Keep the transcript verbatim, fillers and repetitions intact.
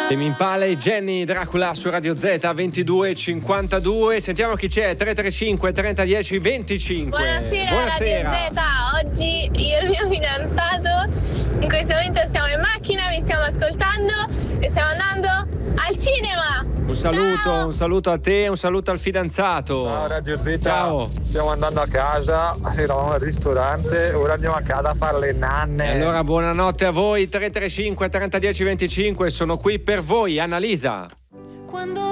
Temi Impala e Jenny Dracula su Radio Z ventidue e cinquantadue. Sentiamo chi c'è. tre tre cinque trenta dieci venticinque. Buonasera, Buonasera. Radio Z. Oggi io e il mio fidanzato in questo momento siamo in macchina, vi stiamo ascoltando e stiamo andando al cinema. Un saluto, Ciao. un saluto a te, un saluto al fidanzato. Ciao Radio Z. Ciao. Stiamo andando a casa, eravamo al ristorante, ora andiamo a casa a fare le nanne. E allora buonanotte a voi. tre tre cinque trenta dieci venticinque. Sono qui per voi, Annalisa. Quando